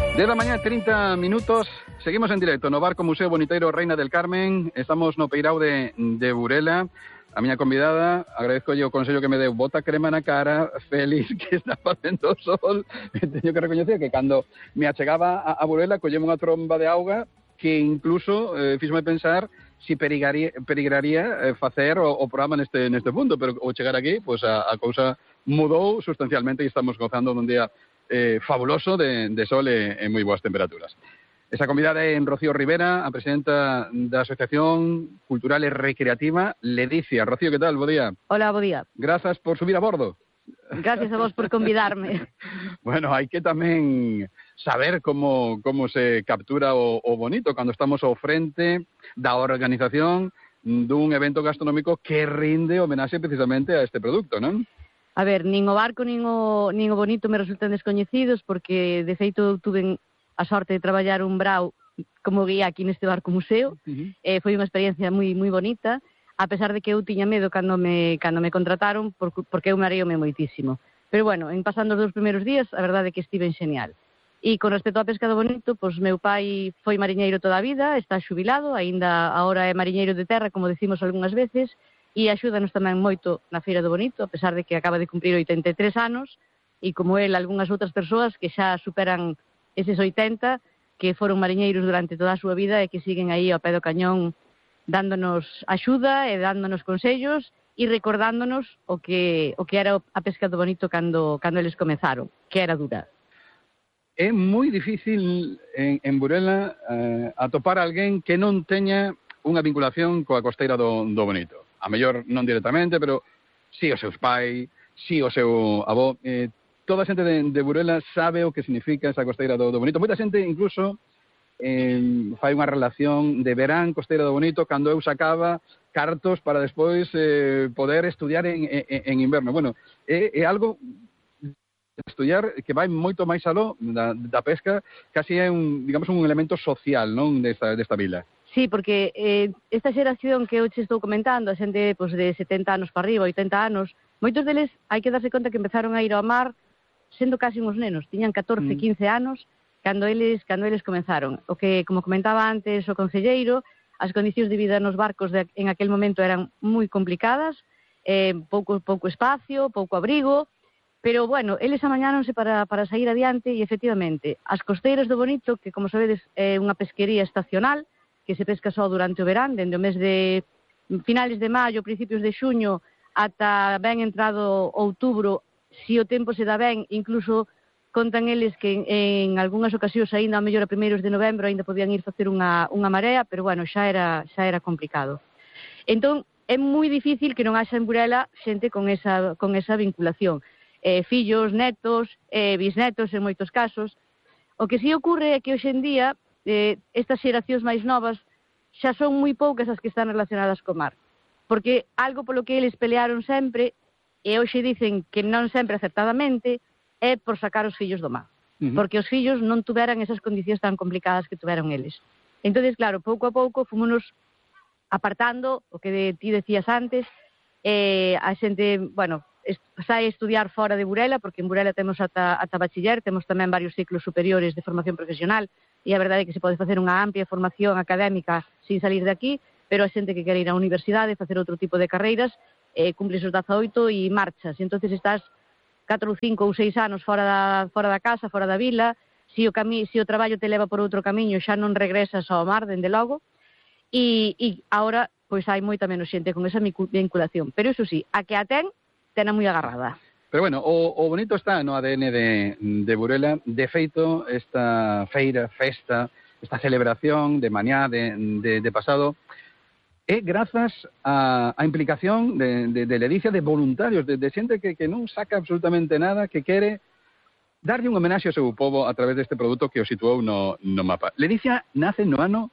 10 da mañá, 30 minutos, seguimos en directo no Barco Museo Boniteiro Reina del Carmen. Estamos no Peirao de Burela. A miña convidada, agradezcolle o consello que me deu, bota crema na cara, feliz que está facendo sol. Teño que recoñecer que cando me achegaba a Burela colleme unha tromba de auga que incluso fíxome pensar si perigraría facer o programa neste punto, pero ao chegar aquí, pues a cousa mudou sustancialmente e estamos gozando dun día fabuloso de sol e moi boas temperaturas. Esa convidada é Rocío Rivera, a presidenta da Asociación Cultural e Recreativa Ledicia. Rocío, que tal? Bo día. Hola, bo día. Grazas por subir a bordo. Gracias a vos por convidarme. Bueno, hai que tamén saber como se captura o bonito cando estamos ao frente da organización dun evento gastronómico que rinde homenaxe precisamente a este produto, non? A ver, nin o barco nin o bonito me resultan descoñecidos porque, de feito, tuve a sorte de traballar un brao como guía aquí neste barco museo. Foi unha experiencia moi bonita, a pesar de que eu tiña medo cando me contrataron, porque eu mareome moitísimo. Pero bueno, en pasando os 2 primeiros días, a verdade é que estiven genial. E con respecto á pesca do bonito, pois meu pai foi mariñeiro toda a vida, está xubilado, aínda agora é mariñeiro de terra, como decimos algunhas veces, e axúdanos tamén moito na Feira do Bonito, a pesar de que acaba de cumprir 83 anos, e como el, algunhas outras persoas que xa superan eses 80, que foron mariñeiros durante toda a súa vida e que siguen aí ao pé do cañón dándonos axuda e dándonos consellos e recordándonos o que era a pesca do bonito cando eles comezaron, que era dura. É moi difícil en Burela atopar alguén que non teña unha vinculación coa costeira do bonito. A mellor non directamente, pero si os seus pais, si o seu avó. Toda a xente de Burela sabe o que significa esa costeira do bonito. Moita xente incluso fai unha relación de verán costeira do bonito cando eu sacaba cartos para despois poder estudiar en inverno. Bueno, é algo de estudiar que vai moito máis aló da pesca, casi é un elemento social, non, desta vila. Sí, porque esta xeración que eu che estou comentando, a xente pues, de 70 anos para arriba, 80 anos, moitos deles hai que darse conta que empezaron a ir ao mar sendo casi uns nenos, tiñan 14, 15 anos cando eles comenzaron. O que, como comentaba antes o concelleiro, as condicións de vida nos barcos en aquel momento eran moi complicadas, pouco espacio, pouco abrigo, pero, bueno, eles amañáronse para sair adiante e, efectivamente, as costeiras do Bonito, que, como sabedes, é unha pesquería estacional, que se pesca só durante o verán, dende o mes de finales de maio, principios de xuño, ata ben entrado outubro, si o tempo se dá ben, incluso contan eles que en algunhas ocasións aínda a mellor a primeiros de novembro aínda podían ir facer unha marea, pero bueno, xa era complicado. Entón, é moi difícil que non haxa en Burela xente con esa vinculación. Fillos, netos, bisnetos en moitos casos. O que si ocurre é que hoxe en día estas xeracións máis novas xa son moi poucas as que están relacionadas co mar. Porque algo polo que eles pelearon sempre, e hoxe dicen que non sempre acertadamente, é por sacar os fillos do mar. Porque os fillos non tuveran esas condicións tan complicadas que tuveron eles. Entón, claro, pouco a pouco fomos apartando o que ti decías antes, a xente, bueno, sai a estudiar fora de Burela, porque en Burela temos ata bachiller, temos tamén varios ciclos superiores de formación profesional, e a verdade é que se pode facer unha amplia formación académica sin salir de aquí, pero a xente que quere ir á universidade, facer outro tipo de carreiras, cumples os 18 e marchas. E entón estás 4 ou 5 ou 6 anos fora da casa, fora da vila, se o traballo te leva por outro camiño xa non regresas ao mar, dende logo, e agora pois hai moita menos xente con esa vinculación. Pero iso sí, a que a tena moi agarrada. Pero bueno, o bonito está no ADN de Burela. De feito, esta festa, esta celebración de mañá, de pasado, é grazas á implicación de Ledicia, de voluntarios, de xente que non saca absolutamente nada, que quere darlle un homenaxe ao seu povo a través deste produto que o situou no mapa. Ledicia nace no ano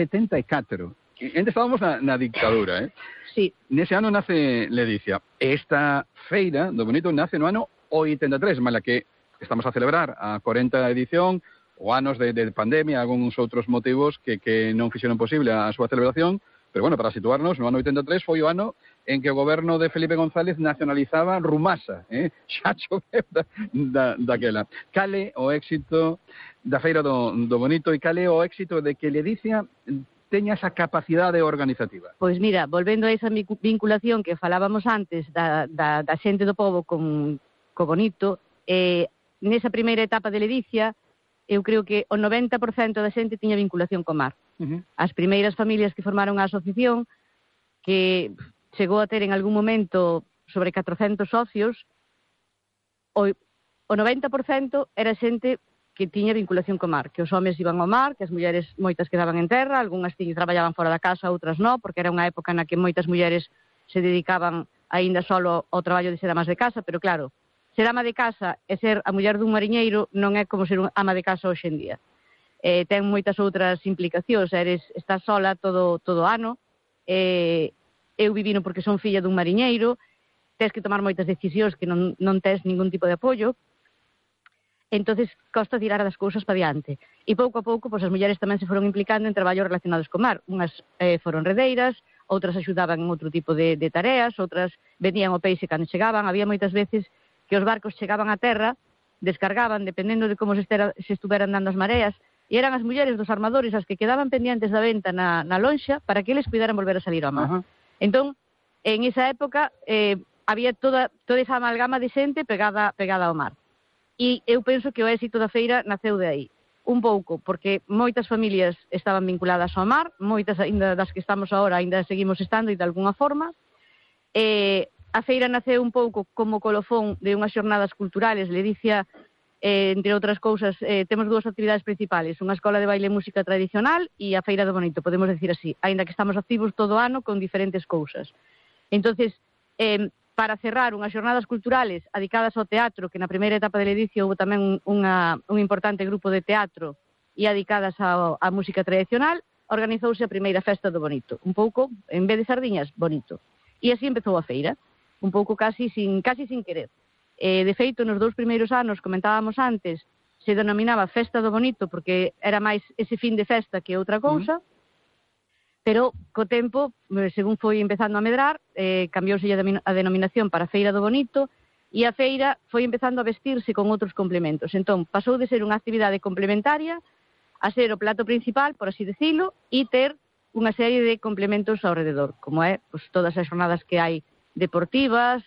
74. Antes estábamos na dictadura, Sí. Nese ano nace Ledicia. Esta feira do bonito nace no ano 83, mala que estamos a celebrar a 40 edición, ou anos de pandemia, algúns outros motivos que non fixeron posible a súa celebración. Pero bueno, para situarnos, no ano 83 foi o ano en que o goberno de Felipe González nacionalizaba Rumasa, xa choveu daquela. Cale o éxito da Feira do Bonito e cale o éxito de que Ledicia teña esa capacidade organizativa? Pois mira, volvendo a esa vinculación que falábamos antes da xente do pobo co Bonito, nesa primeira etapa de Ledicia, eu creo que o 90% da xente tiña vinculación co mar. As primeiras familias que formaron a asociación, que chegou a ter en algún momento sobre 400 socios, o 90% era xente que tiña vinculación co mar, que os homes iban ao mar, que as mulleres moitas quedaban en terra, algunhas traballaban fora da casa, outras non, porque era unha época na que moitas mulleres se dedicaban aínda solo ao traballo de ser amas de casa, pero claro, ser ama de casa e ser a muller dun mariñeiro non é como ser ama de casa hoxe en día. Ten moitas outras implicacións, estás sola todo o ano, eu vivino porque son filla dun mariñeiro, tens que tomar moitas decisións que non tens ningún tipo de apoio, entonces costa tirar das cousas para diante. E pouco a pouco, pois as mulleres tamén se foron implicando en traballos relacionados co mar. Unhas foron redeiras, outras axudaban en outro tipo de tareas, outras vendían o peixe cando chegaban. Había moitas veces que os barcos chegaban a terra, descargaban, dependendo de como se estuveran dando as mareas, e eran as mulleres dos armadores as que quedaban pendientes da venta na lonxa para que eles puidaran volver a salir ao mar. Entón, en esa época, había toda esa amalgama de xente pegada ao mar. E eu penso que o éxito da feira naceu de aí. Un pouco, porque moitas familias estaban vinculadas ao mar, moitas ainda das que estamos agora ainda seguimos estando e de alguna forma. A feira naceu un pouco como colofón de unhas xornadas culturales. Ledicia, entre outras cousas, temos dúas actividades principales, unha escola de baile e música tradicional e a Feira do Bonito, podemos decir así, aínda que estamos activos todo o ano con diferentes cousas. Entonces, para cerrar unhas xornadas culturales adicadas ao teatro, que na primeira etapa de Ledicia houve tamén un importante grupo de teatro e adicadas á música tradicional, organizouse a primeira festa do Bonito, un pouco, en vez de sardiñas, bonito. E así empezou a feira, un pouco casi sin querer. De feito, nos 2 primeiros anos, comentábamos antes, se denominaba Festa do Bonito porque era máis ese fin de festa que outra cousa, pero co tempo, según foi empezando a medrar, cambiouse a denominación para Feira do Bonito e a feira foi empezando a vestirse con outros complementos. Entón, pasou de ser unha actividade complementaria a ser o plato principal, por así decirlo, e ter unha serie de complementos ao rededor, como é todas as jornadas que hai deportivas,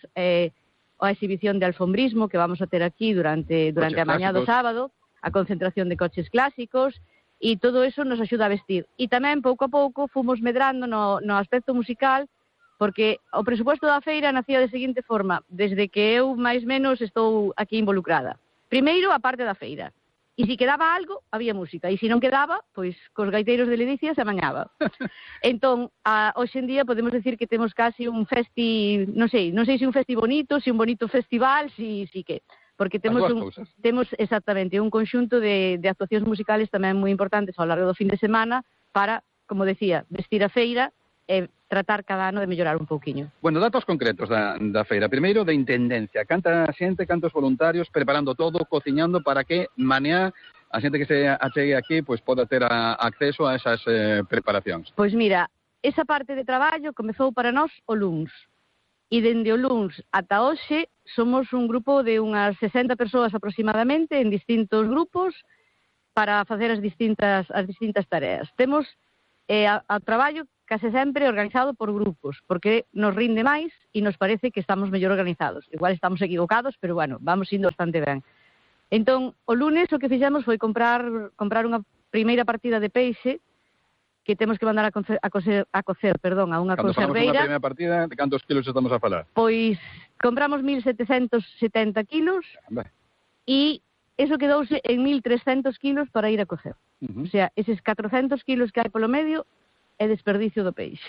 a exhibición de alfombrismo que vamos a ter aquí durante a mañá do sábado, a concentración de coches clásicos, e todo eso nos axuda a vestir. E tamén, pouco a pouco, fomos medrando no aspecto musical, porque o presupuesto da feira nacía de seguinte forma, desde que eu, máis menos, estou aquí involucrada. Primeiro, a parte da feira. E se quedaba algo, había música. E se non quedaba, pois, cos gaiteiros de Ledicia se amañaba. Entón, hoxe en día podemos decir que temos casi un festi, non sei se un festi bonito, se un bonito festival, si que. Porque temos exactamente un conxunto de actuacións musicales tamén moi importantes ao largo do fin de semana para, como decía, vestir a feira e tratar cada ano de mellorar un pouquiño. Bueno, datos concretos da feira. Primeiro, de intendencia. Canta xente, cantos voluntarios, preparando todo, cociñando para que mañá a xente que se achegue aquí pois poda ter acceso a esas preparacións. Pois mira, esa parte de traballo comezou para nós o luns. E dende o luns ata hoxe somos un grupo de unhas 60 persoas aproximadamente en distintos grupos para facer as distintas tareas. Temos a traballo case sempre organizado por grupos, porque nos rinde máis e nos parece que estamos mellor organizados. Igual estamos equivocados, pero bueno, vamos indo bastante ben. Entón, o lunes o que fixemos foi comprar unha primeira partida de peixe que temos que mandar a cocer a unha conserveira. Cando falamos unha primeira partida, de cantos kilos estamos a falar? Pois compramos 1.770 kilos e eso quedouse en 1.300 kilos para ir a cocer. O sea, eses 400 kilos que hai polo medio é desperdicio do peixe.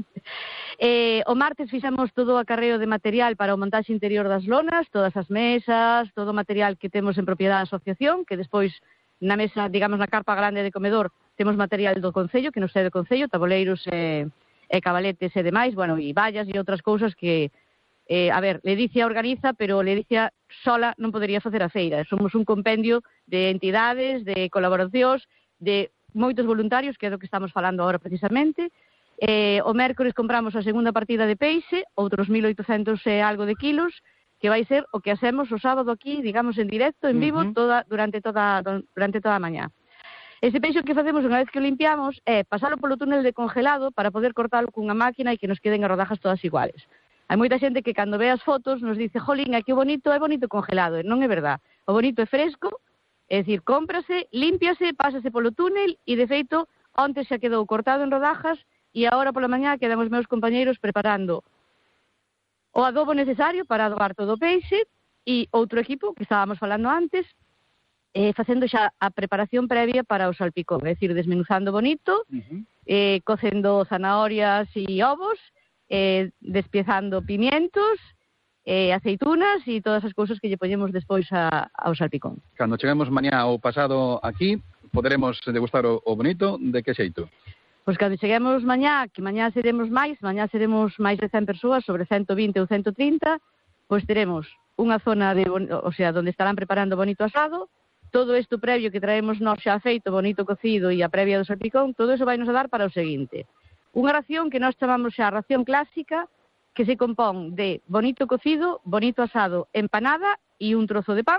O martes fixemos todo o acarreo de material para o montaxe interior das lonas, todas as mesas, todo o material que temos en propiedade da asociación, que despois na mesa, digamos, na carpa grande de comedor, temos material do Concello, que nos é do Concello, taboleiros e cabaletes e demais, bueno, e vallas e outras cousas que, Ledicia organiza, pero Ledicia sola non podería facer a feira. Somos un compendio de entidades, de colaboracións, de moitos voluntarios, que é do que estamos falando agora precisamente, O mércores compramos a segunda partida de peixe, outros 1.800 e algo de kilos, que vai ser o que hacemos o sábado aquí, digamos, en directo, en vivo, durante toda a mañá. Ese peixe que facemos unha vez que o limpiamos é pasalo polo túnel de congelado para poder cortalo cunha máquina e que nos queden as rodajas todas iguales. Hai moita xente que cando ve as fotos nos dice, jolín, que bonito, é bonito congelado, e non é verdad. O bonito é fresco, é dicir, cómprase, límpiase, pásase polo túnel e, de feito, onte xa quedou cortado en rodajas e agora pola mañá quedan os meus compañeiros preparando o adobo necesario para adobar todo o peixe e outro equipo que estábamos falando antes, facendo xa a preparación previa para o salpicón, é dicir, desmenuzando bonito, cocendo zanahorias e ovos, despiezando pimientos, aceitunas e todas as cousas que lle poñemos despois ao salpicón. Cando cheguemos mañá ou pasado aquí, poderemos degustar o bonito, de que xeito? Pois cando cheguemos mañá, que mañá seremos máis de 100 persoas, sobre 120 ou 130, pois teremos unha zona onde estarán preparando bonito asado, todo isto previo que traemos nós xa feito, bonito cocido e a previa do salpicón, todo iso vai nos a dar para o seguinte. Unha ración que nós chamamos xa ración clásica, que se compón de bonito cocido, bonito asado, empanada e un trozo de pan,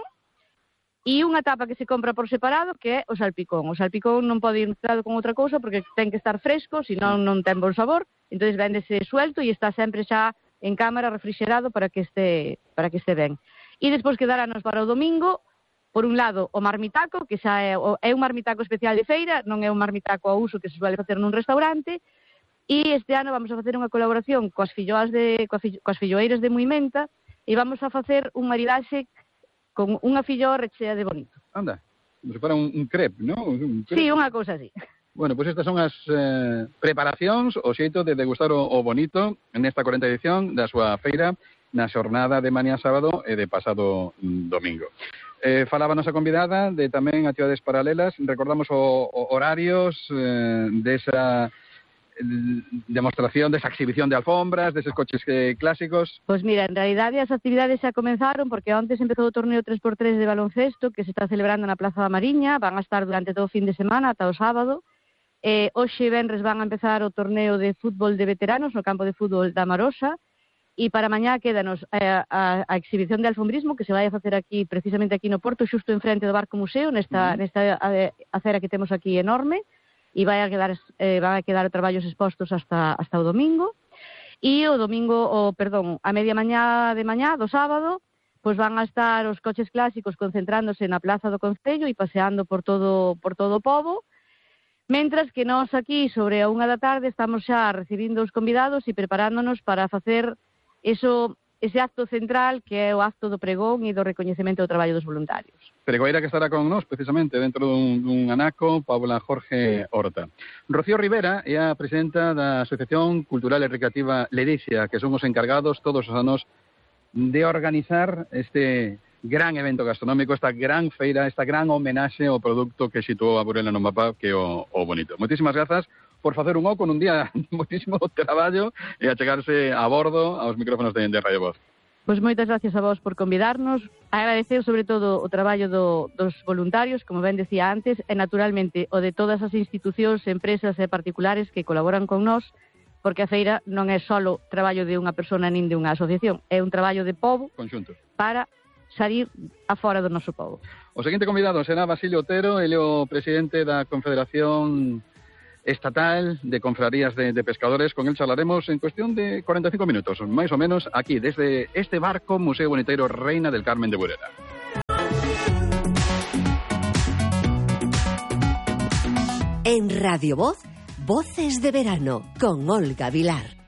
e unha tapa que se compra por separado, que é o salpicón. O salpicón non pode ir mezclado con outra cousa porque ten que estar fresco, senón non ten bon sabor, entón véndese suelto e está sempre xa en cámara refrigerado para que este ben. E despois quedáranos para o domingo, por un lado, o marmitaco, que xa é un marmitaco especial de feira, non é un marmitaco a uso que se suele facer nun restaurante, e este ano vamos a facer unha colaboración coas filloeiras de Muimenta, e vamos a facer un maridaxe con unha filloa rechea de bonito. Anda, como se para un crepe, non? Sí, unha cousa así. Bueno, pois estas son as preparacións, o xeito de degustar o bonito nesta 40ª edición da súa feira na xornada de mañá sábado e de pasado domingo. Falaba a nosa convidada de tamén actividades paralelas. Recordamos horarios desa demostración, desa exhibición de alfombras, deses coches clásicos. Pois mira, en realidade as actividades xa comenzaron porque onte empezou o torneo 3x3 de baloncesto que se está celebrando na Plaza da Mariña, van a estar durante todo o fin de semana ata o sábado. Hoxe venres van a empezar o torneo de fútbol de veteranos no campo de fútbol da Marosa. E para mañá quédanos a exhibición de alfombrismo que se vai a facer aquí, precisamente aquí no Porto, xusto enfrente do Barco Museo, nesta acera que temos aquí enorme, e van a quedar traballos expostos hasta o domingo. E o domingo, a media mañá de mañá, do sábado, pois van a estar os coches clásicos concentrándose na Plaza do Concello e paseando por todo o pobo, mentras que nós aquí, sobre a 1 da tarde, estamos xa recibindo os convidados e preparándonos para facer ese acto central que é o acto do pregón e do recoñecemento do traballo dos voluntarios. Pregoeira que estará con nós precisamente dentro dun anaco, Paula Jorge Horta. Rocío Rivera é a presidenta da Asociación Cultural e Recreativa Ledicia, que son os encargados todos os anos de organizar este gran evento gastronómico, esta gran feira, esta gran homenaxe ao produto que situou a Burela no mapa, que é o bonito. Moitísimas grazas por facer un oco nun día moitísimo traballo e achegarse a bordo aos micrófonos de Radio Voz. Pois moitas gracias a vos por convidarnos, agradecer sobre todo o traballo dos voluntarios, como ben decía antes, e naturalmente o de todas as institucións, empresas e particulares que colaboran con nós, porque a feira non é só traballo de unha persona nin de unha asociación, é un traballo de pobo conxunto para salir afora do noso pobo. O seguinte convidado será Basilio Otero, ele é o presidente da Confederación Estatal de Confrarías de Pescadores. Con él charlaremos en cuestión de 45 minutos, máis ou menos, aquí, desde este barco Museo Boniteiro Reina del Carmen de Burela. En Radio Voz, Voces de Verano, con Olga Vilar.